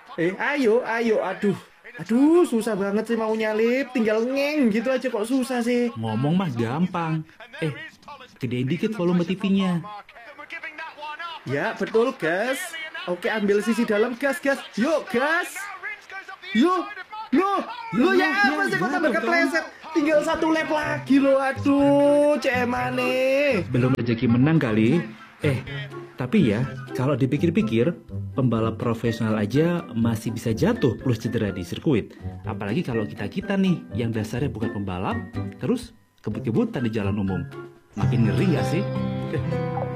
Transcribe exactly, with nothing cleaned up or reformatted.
Eh, ayo, ayo, aduh. Aduh, susah banget sih mau nyalip. Tinggal ngeng gitu aja kok susah sih. Ngomong mah gampang. Eh, gedein dikit volume T V-nya. Ya, betul, gas. Oke, ambil sisi dalam, gas, gas. Yuk, gas. Yuk, loh, lo Ya, ya ya, apa sih kok tambah jatuh kan? kepleset? Tinggal satu lap lagi lo, aduh, cemane. Belum rezeki menang kali. Eh, tapi ya, kalau dipikir-pikir, pembalap profesional aja masih bisa jatuh plus cedera di sirkuit. Apalagi kalau kita-kita nih, yang dasarnya bukan pembalap, terus kebut-kebutan di jalan umum. Makin ngeri gak sih?